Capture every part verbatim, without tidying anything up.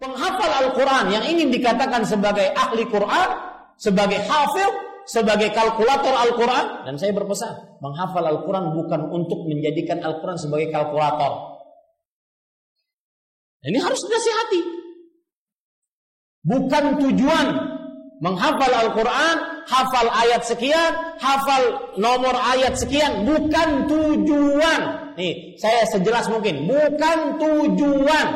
penghafal Al-Quran yang ingin dikatakan sebagai ahli Quran, sebagai hafil, sebagai kalkulator Al-Quran. Dan saya berpesan, menghafal Al-Quran bukan untuk menjadikan Al-Quran sebagai kalkulator. Ini harus dinasihati. Bukan tujuan menghafal Al-Quran, hafal ayat sekian, hafal nomor ayat sekian. Bukan tujuan. Nih, saya sejelas mungkin. Bukan tujuan.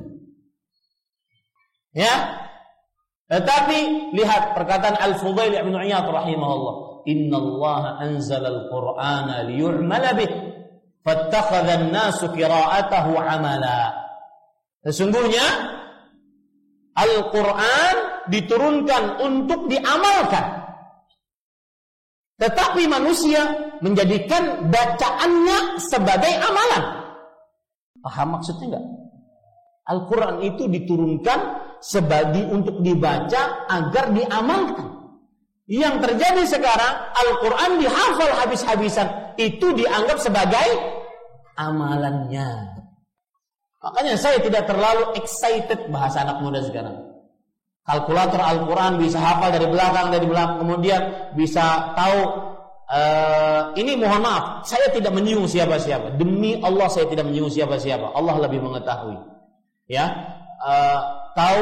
Ya. Tetapi lihat perkataan Al-Fudail bin Iyad rahimahullah, "Innallaha anzalal Qur'ana liyu'mala bih, fattakhadha an-nasu qira'atahu 'amala." Sesungguhnya Al-Quran diturunkan untuk diamalkan, tetapi manusia menjadikan bacaannya sebagai amalan. Paham maksudnya enggak? Al-Quran itu diturunkan sebagai untuk dibaca agar diamalkan. Yang terjadi sekarang, Al-Quran dihafal habis-habisan, itu dianggap sebagai amalannya. Makanya saya tidak terlalu excited bahasa anak muda sekarang. Kalkulator Al-Quran bisa hafal dari belakang, dari belakang, kemudian bisa tahu. Uh, ini mohon maaf, saya tidak menyinggung siapa-siapa. Demi Allah saya tidak menyinggung siapa-siapa. Allah lebih mengetahui. Ya, uh, tahu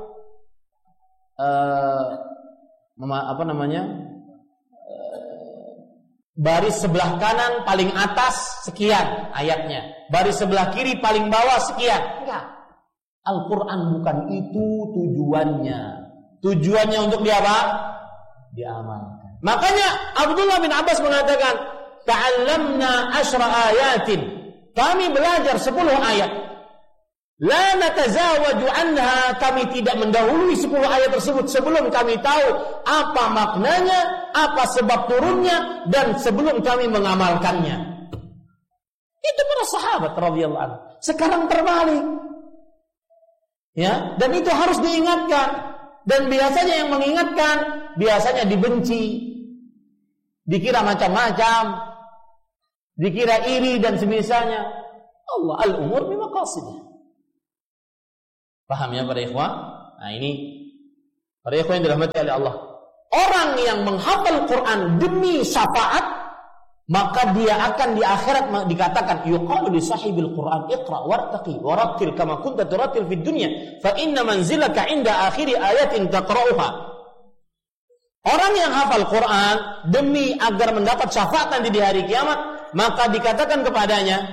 uh, apa namanya? Uh, baris sebelah kanan paling atas sekian ayatnya. Baris sebelah kiri paling bawah sekian. Enggak. Al-Quran bukan itu tujuannya. Tujuannya untuk dia apa? Diamalkan. Makanya Abdullah bin Abbas mengatakan, "Ta'allamna asyra ayatin." Kami belajar sepuluh ayat. La natazawaju anha, kami tidak mendahului sepuluh ayat tersebut sebelum kami tahu apa maknanya, apa sebab turunnya, dan sebelum kami mengamalkannya. Itu para sahabat radhiyallahu anhu. Sekarang terbalik. Ya, dan itu harus diingatkan. Dan biasanya yang mengingatkan biasanya dibenci, dikira macam-macam, dikira iri dan semisalnya. Allah al-umur bimaqasidih. Paham ya para ikhwah? Nah ini para ikhwah yang dirahmati oleh Allah. Orang yang menghafal Quran demi syafaat, maka dia akan di akhirat dikatakan, yuqalu li sahibil Quran iqra wartaqi warattil kama kunta turattil fid dunya fa inna manzilaka 'inda akhiri ayatin taqra'uha. Orang yang hafal Quran demi agar mendapat syafaat nanti di hari kiamat, maka dikatakan kepadanya,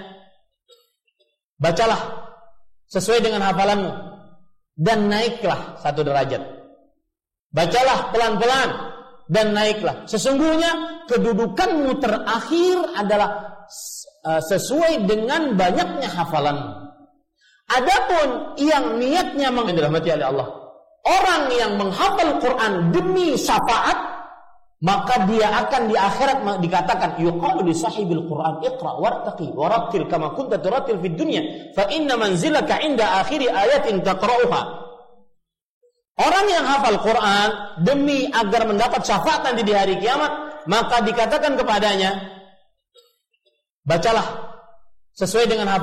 bacalah sesuai dengan hafalanmu dan naiklah satu derajat. Bacalah pelan-pelan dan naiklah. Sesungguhnya kedudukanmu terakhir adalah uh, sesuai dengan banyaknya hafalanmu. Adapun yang niatnya dirahmati oleh Allah, orang yang menghafal Quran demi syafaat, maka dia akan di akhirat dikatakan, yuqalu li sahibil Quran iqra wartaqi warattil kama kunta turattil fid dunya fa inna manzilaka 'inda akhiri ayatin taqra'uha. Orang yang hafal Quran demi agar mendapat syafaat nanti di hari kiamat, maka dikatakan kepadanya, bacalah sesuai dengan